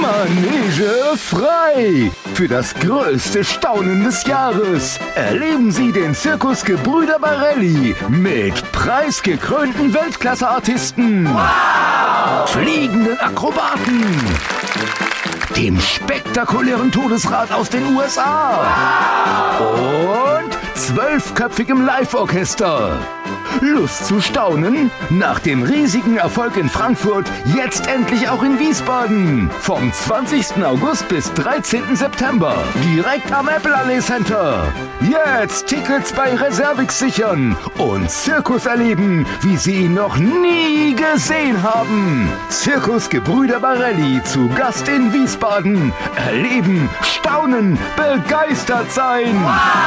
Manege frei! Für das größte Staunen des Jahres erleben Sie den Zirkus Gebrüder Barelli mit preisgekrönten Weltklasse-Artisten, fliegenden Akrobaten, dem spektakulären Todesrad aus den USA und 12-köpfigem Live-Orchester. Lust zu staunen? Nach dem riesigen Erfolg in Frankfurt jetzt endlich auch in Wiesbaden. Vom 20. August bis 13. September. Direkt am Apple Allee Center. Jetzt Tickets bei Reservix sichern und Zirkus erleben, wie Sie ihn noch nie gesehen haben. Zirkus Gebrüder Barelli zu Gast in Wiesbaden. Erleben, staunen, begeistert sein.